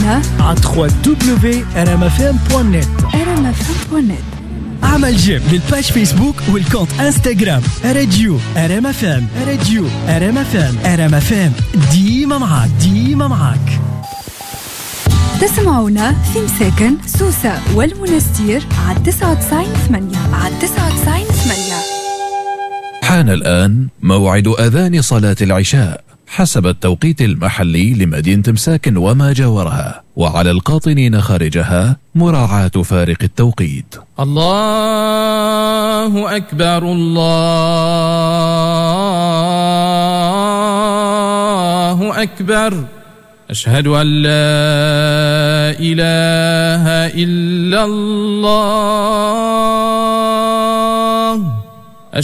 تسمعونا على www.rmfm.net. عمل جيم للباج فيسبوك والكونت انستغرام راديو RMFM. راديو RMFM ديما معاك. تسمعونا في مساكن سوسة والمنستير على 99.8. حان الآن موعد أذان صلاة العشاء حسب التوقيت المحلي لمدينة مساكن وما جاورها، وعلى القاطنين خارجها مراعاة فارق التوقيت. الله أكبر الله أكبر، أشهد أن لا إله إلا الله.